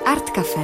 Art Café.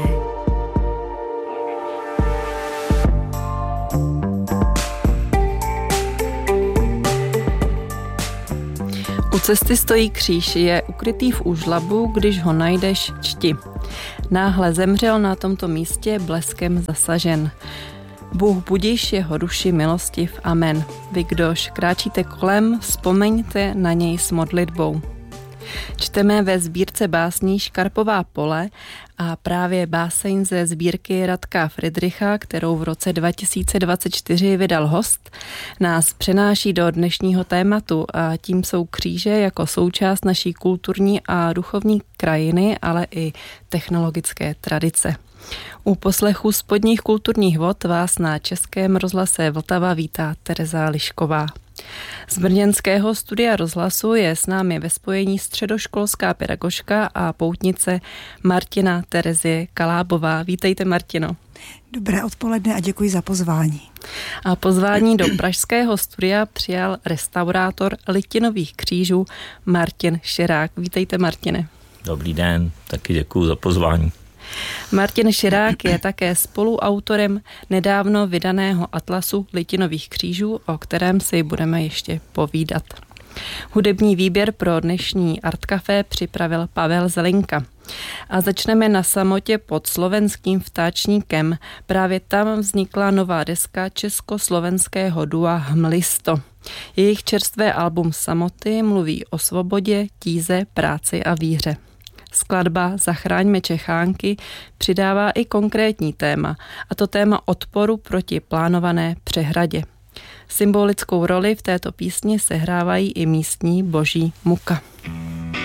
U cesty stojí kříž, je ukrytý v úžlabu, když ho najdeš, čti. Náhle zemřel na tomto místě bleskem zasažen. Bůh budiš jeho duši milostiv, amen. Vy, kdož kráčíte kolem, vzpomeňte na něj s modlitbou. Čteme ve sbírce básní Škarpová pole a právě báseň ze sbírky Radka Friedricha, kterou v roce 2024 vydal Host, nás přenáší do dnešního tématu a tím jsou kříže jako součást naší kulturní a duchovní krajiny, ale i technologické tradice. U poslechu Spodních kulturních vod vás na Českém rozhlase Vltava vítá Tereza Lišková. Z brněnského studia rozhlasu je s námi ve spojení středoškolská pedagožka a poutnice Martina Terezie Kalábová. Vítejte, Martino. Dobré odpoledne a děkuji za pozvání. A pozvání do pražského studia přijal restaurátor Litinových křížů Martin Širák. Vítejte, Martine. Dobrý den, taky děkuji za pozvání. Martin Širák je také spoluautorem nedávno vydaného atlasu Litinových křížů, o kterém si budeme ještě povídat. Hudební výběr pro dnešní Art Café připravil Pavel Zelinka. A začneme na samotě pod slovenským vtáčníkem. Právě tam vznikla nová deska československého dua Hmlisto. Jejich čerstvé album Samoty mluví o svobodě, tíze, práci a víře. Skladba Zachráňme Čechánky přidává i konkrétní téma, a to téma odporu proti plánované přehradě. Symbolickou roli v této písni sehrávají i místní boží muka.